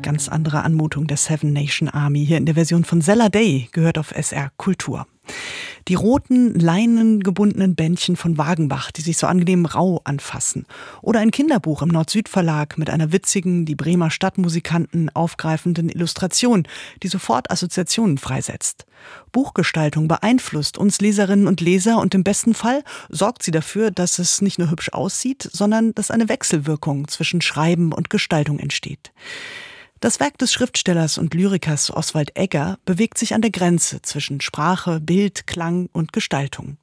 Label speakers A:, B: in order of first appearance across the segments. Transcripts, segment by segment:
A: ganz andere Anmutung der Seven Nation Army. Hier in der Version von Zella Day, gehört auf SR Kultur. Die roten, leinengebundenen Bändchen von Wagenbach, die sich so angenehm rau anfassen. Oder ein Kinderbuch im Nord-Süd-Verlag mit einer witzigen, die Bremer Stadtmusikanten aufgreifenden Illustration, die sofort Assoziationen freisetzt. Buchgestaltung beeinflusst uns Leserinnen und Leser und im besten Fall sorgt sie dafür, dass es nicht nur hübsch aussieht, sondern dass eine Wechselwirkung zwischen Schreiben und Gestaltung entsteht. Das Werk des Schriftstellers und Lyrikers Oswald Egger bewegt sich an der Grenze zwischen Sprache, Bild, Klang und Gestaltung.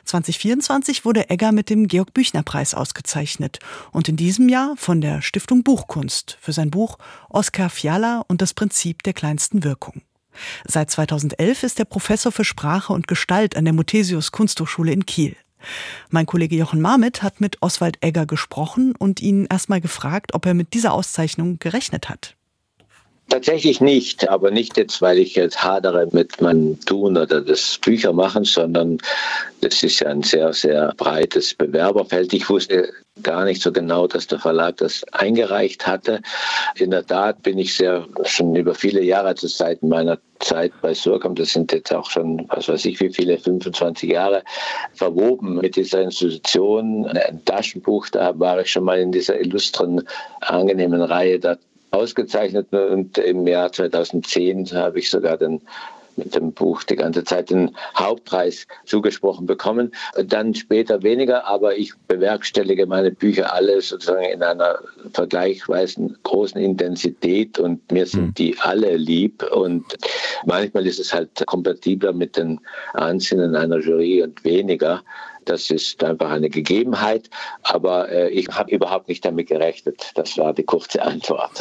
A: 2024 wurde Egger mit dem Georg-Büchner-Preis ausgezeichnet und in diesem Jahr von der Stiftung Buchkunst für sein Buch Oskar Fiala und das Prinzip der kleinsten Wirkung. Seit 2011 ist er Professor für Sprache und Gestalt an der Muthesius Kunsthochschule in Kiel. Mein Kollege Jochen Marmitt hat mit Oswald Egger gesprochen und ihn erstmal gefragt, ob er mit dieser Auszeichnung gerechnet hat.
B: Tatsächlich nicht, aber nicht jetzt, weil ich jetzt hadere mit meinem Tun oder das Büchermachen, sondern das ist ja ein sehr, sehr breites Bewerberfeld. Ich wusste gar nicht so genau, dass der Verlag das eingereicht hatte. In der Tat bin ich schon über viele Jahre, also seit meiner Zeit bei Surkamp, das sind jetzt auch schon, was weiß ich, wie viele, 25 Jahre, verwoben mit dieser Institution. Ein Taschenbuch, da war ich schon mal in dieser illustren, angenehmen Reihe da ausgezeichnet und im Jahr 2010 habe ich sogar mit dem Buch die ganze Zeit den Hauptpreis zugesprochen bekommen. Dann später weniger, aber ich bewerkstellige meine Bücher alle sozusagen in einer vergleichsweise großen Intensität und mir sind die alle lieb und manchmal ist es halt kompatibler mit den Ansinnen einer Jury und weniger. Das ist einfach eine Gegebenheit, aber ich habe überhaupt nicht damit gerechnet. Das war die kurze Antwort.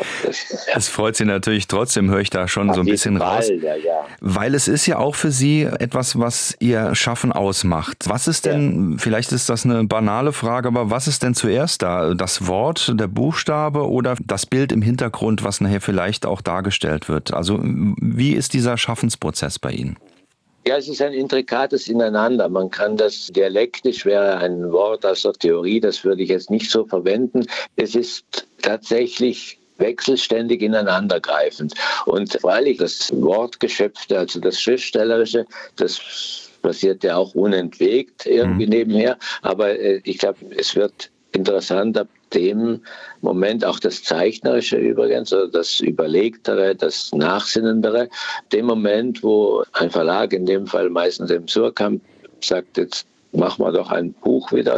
C: Es freut Sie natürlich trotzdem, höre ich da schon so ein bisschen raus.
B: Ja.
C: Weil es ist ja auch für Sie etwas, was Ihr Schaffen ausmacht. Was ist denn, vielleicht ist das eine banale Frage, aber was ist denn zuerst da? Das Wort, der Buchstabe oder das Bild im Hintergrund, was nachher vielleicht auch dargestellt wird? Also wie ist dieser Schaffensprozess bei Ihnen?
B: Ja, es ist ein intrikates Ineinander. Man kann das dialektisch, wäre ein Wort aus der Theorie, das würde ich jetzt nicht so verwenden. Es ist tatsächlich wechselständig ineinandergreifend. Und freilich das Wortgeschöpfte, also das Schriftstellerische, das passiert ja auch unentwegt irgendwie nebenher. Aber ich glaube, es wird interessant ab dem Moment, auch das Zeichnerische übrigens, oder das Überlegtere, das Nachsinnendere, dem Moment, wo ein Verlag, in dem Fall meistens im Surkamp, sagt, jetzt machen wir doch ein Buch wieder,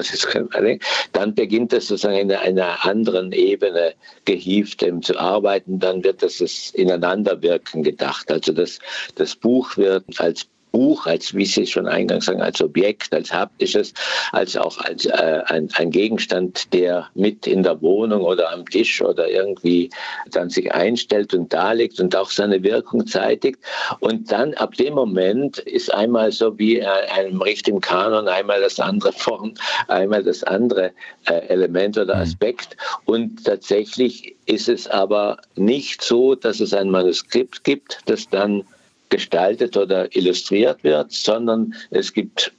B: dann beginnt es sozusagen in einer anderen Ebene gehievt zu arbeiten, dann wird das Ineinanderwirken gedacht. Also das Buch wird als Buch, als, wie Sie schon eingangs sagen, als Objekt, als haptisches, als auch als ein Gegenstand, der mit in der Wohnung oder am Tisch oder irgendwie dann sich einstellt und da liegt und auch seine Wirkung zeitigt. Und dann ab dem Moment ist einmal so wie einem richtigen Kanon, einmal das andere Form, einmal das andere Element oder Aspekt. Und tatsächlich ist es aber nicht so, dass es ein Manuskript gibt, das dann gestaltet oder illustriert wird, sondern es gibt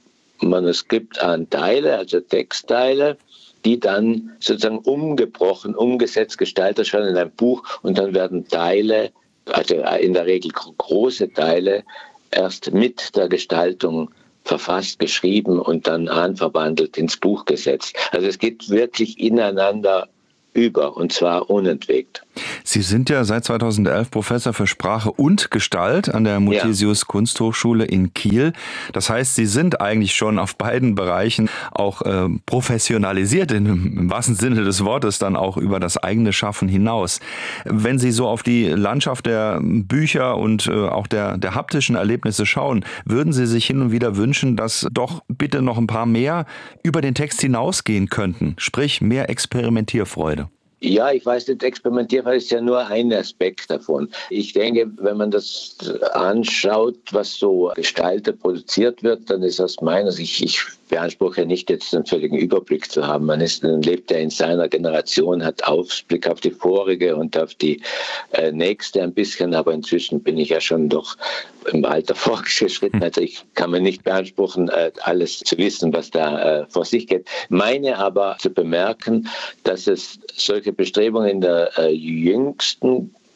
B: Manuskriptanteile, also Textteile, die dann sozusagen umgesetzt, gestaltet werden in ein Buch und dann werden Teile, also in der Regel große Teile, erst mit der Gestaltung verfasst, geschrieben und dann anverwandelt ins Buch gesetzt. Also es geht wirklich ineinander über, und zwar unentwegt.
C: Sie sind ja seit 2011 Professor für Sprache und Gestalt an der Muthesius Kunsthochschule in Kiel. Das heißt, Sie sind eigentlich schon auf beiden Bereichen auch professionalisiert, im wahrsten Sinne des Wortes, dann auch über das eigene Schaffen hinaus. Wenn Sie so auf die Landschaft der Bücher und auch der haptischen Erlebnisse schauen, würden Sie sich hin und wieder wünschen, dass doch bitte noch ein paar mehr über den Text hinausgehen könnten, sprich mehr Experimentierfreude?
B: Ja, ich weiß nicht, Experimentierfreude ist ja nur ein Aspekt davon. Ich denke, wenn man das anschaut, was so gestaltet, produziert wird, dann ist aus meiner Sicht, ich beanspruche nicht jetzt einen völligen Überblick zu haben. Man lebt ja in seiner Generation, hat Ausblick auf die vorige und auf die nächste ein bisschen, aber inzwischen bin ich ja schon doch im Alter fortgeschritten. Also ich kann mir nicht beanspruchen, alles zu wissen, was da vor sich geht. Meine aber zu bemerken, dass es solche Bestrebungen in der jüngsten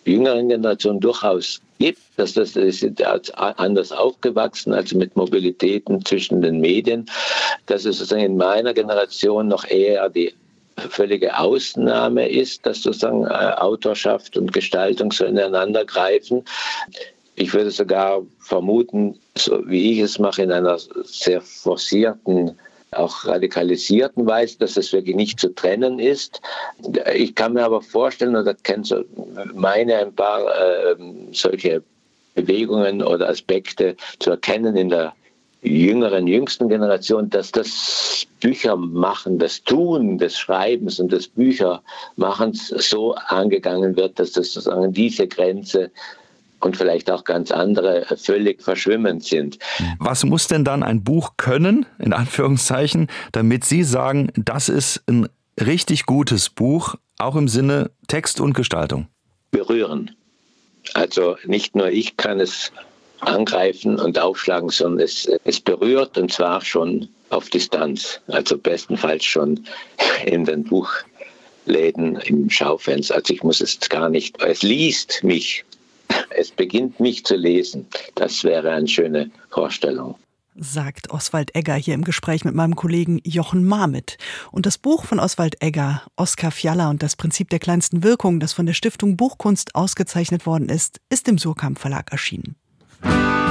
B: jüngeren Generation durchaus gibt, dass das sind anders aufgewachsen, also mit Mobilitäten zwischen den Medien, dass es sozusagen in meiner Generation noch eher die völlige Ausnahme ist, dass sozusagen Autorschaft und Gestaltung so ineinander greifen. Ich würde sogar vermuten, so wie ich es mache, in einer sehr forcierten, auch radikalisierten Weise, dass es wirklich nicht zu trennen ist. Ich kann mir aber vorstellen, oder kenne so ein paar solche Bewegungen oder Aspekte zu erkennen in der jüngsten Generation, dass das Büchermachen, das Tun des Schreibens und des Büchermachens so angegangen wird, dass das sozusagen diese Grenze und vielleicht auch ganz andere völlig verschwimmend sind.
C: Was muss denn dann ein Buch können, in Anführungszeichen, damit Sie sagen, das ist ein richtig gutes Buch, auch im Sinne Text und Gestaltung?
B: Berühren. Also nicht nur ich kann es angreifen und aufschlagen, sondern es berührt, und zwar schon auf Distanz. Also bestenfalls schon in den Buchläden, im Schaufenster. Also ich muss es gar nicht, es liest mich. Es beginnt mich zu lesen. Das wäre eine schöne Vorstellung.
A: Sagt Oswald Egger hier im Gespräch mit meinem Kollegen Jochen Marmitt. Und das Buch von Oswald Egger, Oskar Fiala und das Prinzip der kleinsten Wirkung, das von der Stiftung Buchkunst ausgezeichnet worden ist, ist im Suhrkamp Verlag erschienen.